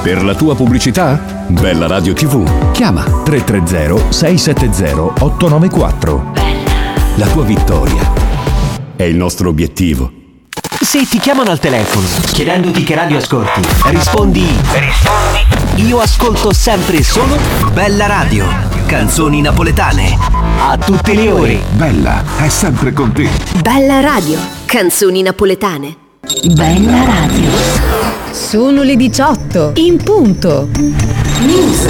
Per la tua pubblicità? Bella Radio TV. Chiama 330 670 894. La tua vittoria è il nostro obiettivo. Se ti chiamano al telefono chiedendoti che radio ascolti, rispondi io ascolto sempre e solo Bella Radio, canzoni napoletane, a tutte le ore. Bella è sempre con te. Bella Radio, canzoni napoletane. Bella Radio. Sono le 18 in punto. News.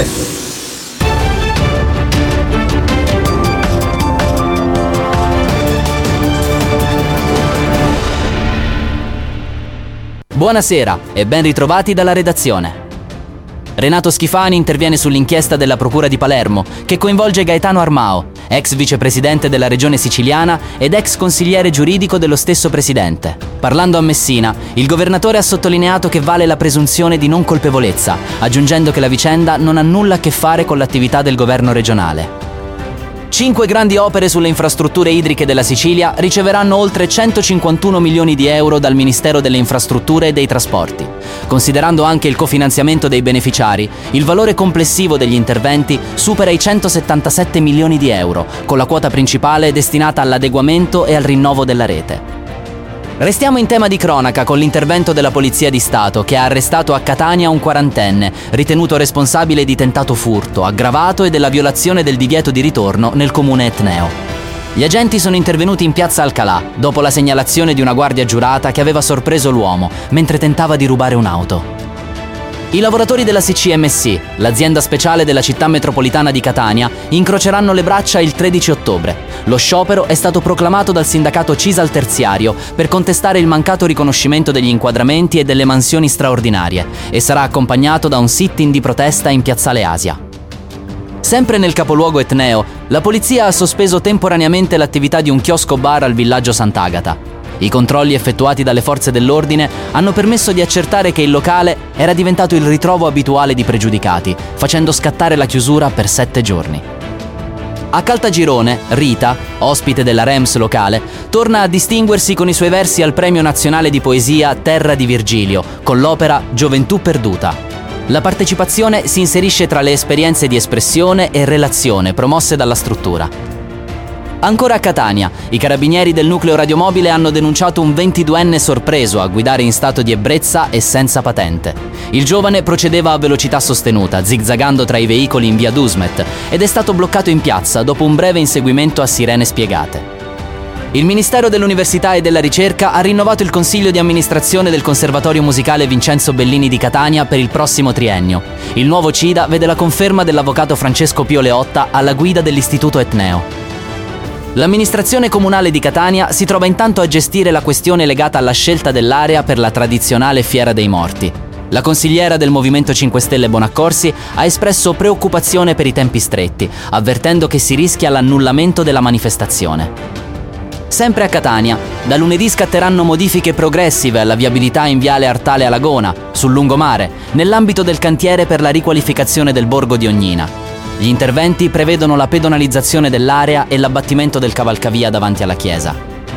Buonasera e ben ritrovati dalla redazione. Renato Schifani interviene sull'inchiesta della Procura di Palermo che coinvolge Gaetano Armao, ex vicepresidente della regione siciliana ed ex consigliere giuridico dello stesso presidente. Parlando a Messina, il governatore ha sottolineato che vale la presunzione di non colpevolezza, aggiungendo che la vicenda non ha nulla a che fare con l'attività del governo regionale. 5 grandi opere sulle infrastrutture idriche della Sicilia riceveranno oltre 151 milioni di euro dal Ministero delle Infrastrutture e dei Trasporti. Considerando anche il cofinanziamento dei beneficiari, il valore complessivo degli interventi supera i 177 milioni di euro, con la quota principale destinata all'adeguamento e al rinnovo della rete. Restiamo in tema di cronaca con l'intervento della Polizia di Stato che ha arrestato a Catania un quarantenne, ritenuto responsabile di tentato furto, aggravato e della violazione del divieto di ritorno nel comune etneo. Gli agenti sono intervenuti in piazza Alcalà, dopo la segnalazione di una guardia giurata che aveva sorpreso l'uomo mentre tentava di rubare un'auto. I lavoratori della CCMC, l'azienda speciale della città metropolitana di Catania, incroceranno le braccia il 13 ottobre. Lo sciopero è stato proclamato dal sindacato Cisal Terziario per contestare il mancato riconoscimento degli inquadramenti e delle mansioni straordinarie e sarà accompagnato da un sit-in di protesta in piazzale Asia. Sempre nel capoluogo etneo, la polizia ha sospeso temporaneamente l'attività di un chiosco bar al villaggio Sant'Agata. I controlli effettuati dalle forze dell'ordine hanno permesso di accertare che il locale era diventato il ritrovo abituale di pregiudicati, facendo scattare la chiusura per 7 giorni. A Caltagirone, Rita, ospite della Rems locale, torna a distinguersi con i suoi versi al Premio Nazionale di Poesia Terra di Virgilio, con l'opera Gioventù perduta. La partecipazione si inserisce tra le esperienze di espressione e relazione promosse dalla struttura. Ancora a Catania, i carabinieri del nucleo radiomobile hanno denunciato un 22enne sorpreso a guidare in stato di ebbrezza e senza patente. Il giovane procedeva a velocità sostenuta, zigzagando tra i veicoli in via Dusmet, ed è stato bloccato in piazza dopo un breve inseguimento a sirene spiegate. Il Ministero dell'Università e della Ricerca ha rinnovato il consiglio di amministrazione del Conservatorio Musicale Vincenzo Bellini di Catania per il prossimo triennio. Il nuovo CIDA vede la conferma dell'avvocato Francesco Pio Leotta alla guida dell'Istituto Etneo. L'amministrazione comunale di Catania si trova intanto a gestire la questione legata alla scelta dell'area per la tradizionale Fiera dei Morti. La consigliera del Movimento 5 Stelle Bonaccorsi ha espresso preoccupazione per i tempi stretti, avvertendo che si rischia l'annullamento della manifestazione. Sempre a Catania, da lunedì scatteranno modifiche progressive alla viabilità in viale Artale a Lagona, sul lungomare, nell'ambito del cantiere per la riqualificazione del borgo di Ognina. Gli interventi prevedono la pedonalizzazione dell'area e l'abbattimento del cavalcavia davanti alla chiesa.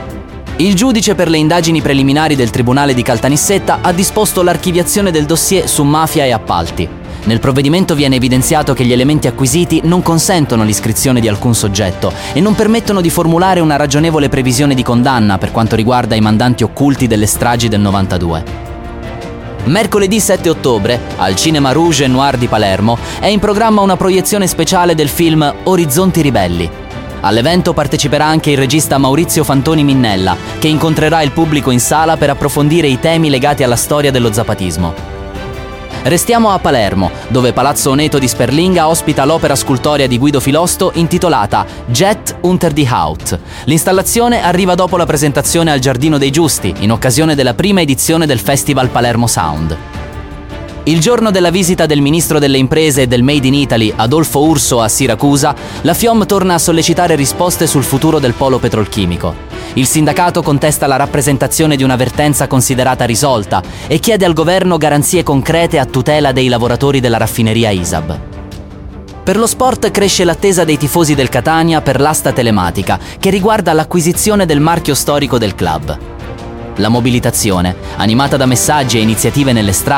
Il giudice per le indagini preliminari del Tribunale di Caltanissetta ha disposto l'archiviazione del dossier su mafia e appalti. Nel provvedimento viene evidenziato che gli elementi acquisiti non consentono l'iscrizione di alcun soggetto e non permettono di formulare una ragionevole previsione di condanna per quanto riguarda i mandanti occulti delle stragi del 92. Mercoledì 7 ottobre, al Cinema Rouge Noir di Palermo, è in programma una proiezione speciale del film Orizzonti Ribelli. All'evento parteciperà anche il regista Maurizio Fantoni Minnella, che incontrerà il pubblico in sala per approfondire i temi legati alla storia dello zapatismo. Restiamo a Palermo, dove Palazzo Oneto di Sperlinga ospita l'opera scultorea di Guido Filosto intitolata Jet unter die Haut. L'installazione arriva dopo la presentazione al Giardino dei Giusti, in occasione della prima edizione del Festival Palermo Sound. Il giorno della visita del ministro delle imprese e del Made in Italy, Adolfo Urso, a Siracusa, la FIOM torna a sollecitare risposte sul futuro del polo petrolchimico. Il sindacato contesta la rappresentazione di una vertenza considerata risolta e chiede al governo garanzie concrete a tutela dei lavoratori della raffineria ISAB. Per lo sport cresce l'attesa dei tifosi del Catania per l'asta telematica, che riguarda l'acquisizione del marchio storico del club. La mobilitazione, animata da messaggi e iniziative nelle strade,